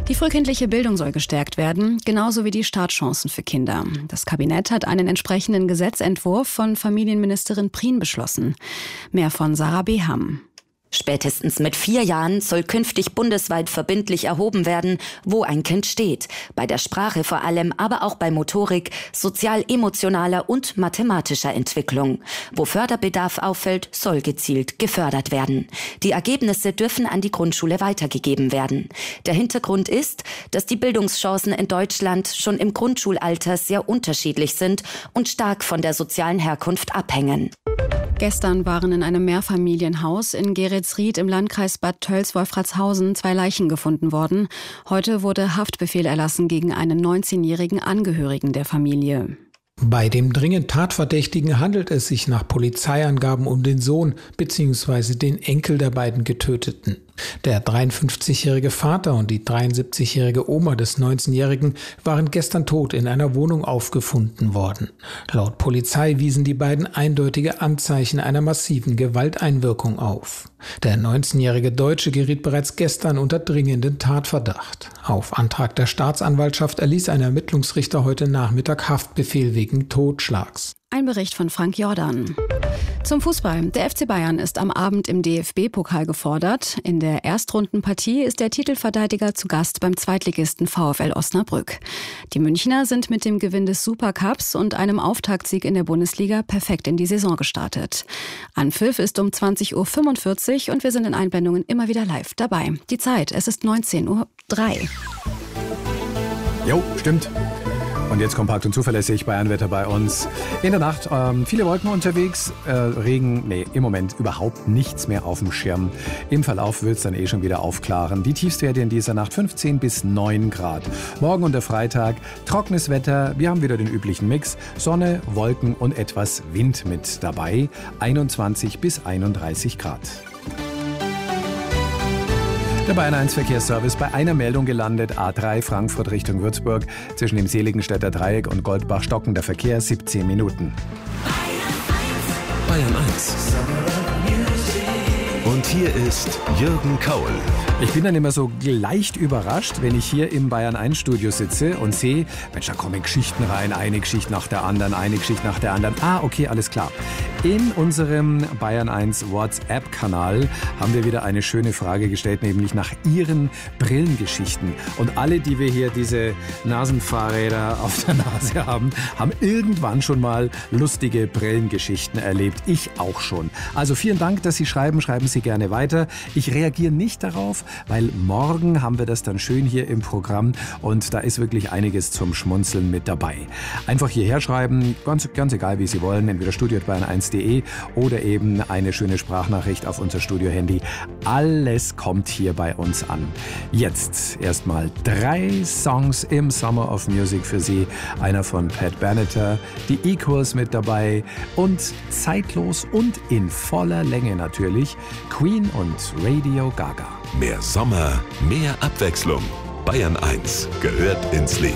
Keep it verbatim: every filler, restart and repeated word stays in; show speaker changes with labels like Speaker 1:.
Speaker 1: Die frühkindliche Bildung soll gestärkt werden, genauso wie die Startchancen für Kinder. Das Kabinett hat einen entsprechenden Gesetzentwurf von Familienministerin Prien beschlossen. Mehr von Sarah Beham.
Speaker 2: Spätestens mit vier Jahren soll künftig bundesweit verbindlich erhoben werden, wo ein Kind steht. Bei der Sprache vor allem, aber auch bei Motorik, sozial-emotionaler und mathematischer Entwicklung. Wo Förderbedarf auffällt, soll gezielt gefördert werden. Die Ergebnisse dürfen an die Grundschule weitergegeben werden. Der Hintergrund ist, dass die Bildungschancen in Deutschland schon im Grundschulalter sehr unterschiedlich sind und stark von der sozialen Herkunft abhängen.
Speaker 1: Gestern waren in einem Mehrfamilienhaus in Geretsried im Landkreis Bad Tölz-Wolfratshausen zwei Leichen gefunden worden. Heute wurde Haftbefehl erlassen gegen einen neunzehnjährigen Angehörigen der Familie.
Speaker 3: Bei dem dringend Tatverdächtigen handelt es sich nach Polizeiangaben um den Sohn bzw. den Enkel der beiden Getöteten. Der dreiundfünfzigjährige Vater und die dreiundsiebzigjährige Oma des neunzehnjährigen waren gestern tot in einer Wohnung aufgefunden worden. Laut Polizei wiesen die beiden eindeutige Anzeichen einer massiven Gewalteinwirkung auf. Der neunzehnjährige Deutsche geriet bereits gestern unter dringenden Tatverdacht. Auf Antrag der Staatsanwaltschaft erließ ein Ermittlungsrichter heute Nachmittag Haftbefehl wegen Totschlags.
Speaker 1: Ein Bericht von Frank Jordan. Zum Fußball. Der F C Bayern ist am Abend im D F B-Pokal gefordert. In der Erstrundenpartie ist der Titelverteidiger zu Gast beim Zweitligisten VfL Osnabrück. Die Münchner sind mit dem Gewinn des Supercups und einem Auftaktsieg in der Bundesliga perfekt in die Saison gestartet. Anpfiff ist um zwanzig Uhr fünfundvierzig und wir sind in Einblendungen immer wieder live dabei. Die Zeit, es ist neunzehn Uhr drei.
Speaker 4: Jo, stimmt. Und jetzt kompakt und zuverlässig Bayernwetter bei uns. In der Nacht ähm, viele Wolken unterwegs, äh, Regen, nee, im Moment überhaupt nichts mehr auf dem Schirm. Im Verlauf wird es dann eh schon wieder aufklaren. Die Tiefstwerte in dieser Nacht fünfzehn bis neun Grad. Morgen und der Freitag trockenes Wetter. Wir haben wieder den üblichen Mix. Sonne, Wolken und etwas Wind mit dabei. einundzwanzig bis einunddreißig Grad. Der Bayern eins Verkehrsservice bei einer Meldung gelandet. A drei Frankfurt Richtung Würzburg. Zwischen dem Seligenstädter Dreieck und Goldbach stockender Verkehr siebzehn Minuten.
Speaker 5: Bayern eins. Und hier ist Jürgen Kaul.
Speaker 4: Ich bin dann immer so leicht überrascht, wenn ich hier im Bayern eins Studio sitze und sehe, Mensch, da kommen Geschichten rein, eine Geschichte nach der anderen, eine Geschichte nach der anderen. Ah, okay, alles klar. In unserem Bayern eins WhatsApp-Kanal haben wir wieder eine schöne Frage gestellt, nämlich nach Ihren Brillengeschichten. Und alle, die wir hier diese Nasenfahrräder auf der Nase haben, haben irgendwann schon mal lustige Brillengeschichten erlebt. Ich auch schon. Also vielen Dank, dass Sie schreiben. Schreiben Sie gerne weiter. Ich reagiere nicht darauf, weil morgen haben wir das dann schön hier im Programm und da ist wirklich einiges zum Schmunzeln mit dabei. Einfach hierher schreiben, ganz, ganz egal wie Sie wollen, entweder studio at bayern eins punkt de oder eben eine schöne Sprachnachricht auf unser Studio-Handy. Alles kommt hier bei uns an. Jetzt erstmal drei Songs im Summer of Music für Sie. Einer von Pat Benatar, die Equals mit dabei und zeitlos und in voller Länge natürlich Queen und Radio Gaga.
Speaker 5: Mehr Sommer, mehr Abwechslung. Bayern eins gehört ins Leben.